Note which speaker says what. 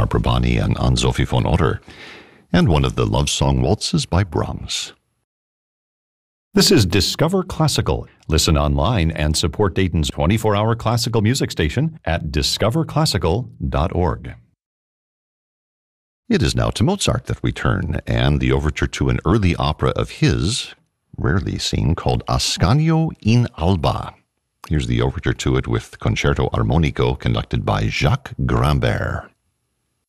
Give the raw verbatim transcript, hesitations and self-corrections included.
Speaker 1: Chakrabarti and Anne-Sophie von Otter, and one of the love song waltzes by Brahms. This is Discover Classical. Listen online and support Dayton's twenty-four hour classical music station at discover classical dot org. It is now to Mozart that we turn, and the overture to an early opera of his, rarely seen, called Ascanio in Alba. Here's the overture to it with Concerto Armonico conducted by Jacques Grimbert.